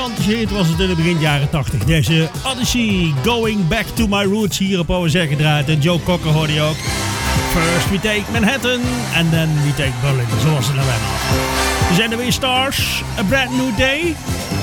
Het was het in het begin jaren 80. Deze Odyssey, Going Back to My Roots, hier op OSR gedraaid. En Joe Cocker hoorde je ook. First we take Manhattan and then we take Berlin, zoals ze nou hebben. We zijn er weer, Stars, A Brand New Day.